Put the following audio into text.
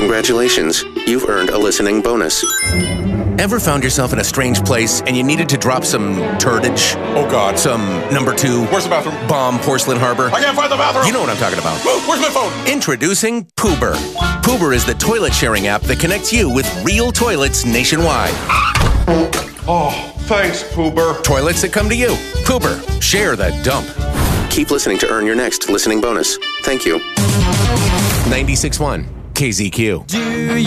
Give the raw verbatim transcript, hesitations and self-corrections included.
Congratulations, you've earned a listening bonus. Ever found yourself in a strange place and you needed to drop some turdage? Oh, God. Some number two... Where's the bathroom? Bomb Porcelain Harbor? I can't find the bathroom! You know what I'm talking about. Whoa, where's my phone? Introducing Poober. Poober is the toilet sharing app that connects you with real toilets nationwide. Oh, thanks, Poober. Toilets that come to you. Poober. Share the dump. Keep listening to earn your next listening bonus. Thank you. ninety-six point one K Z Q.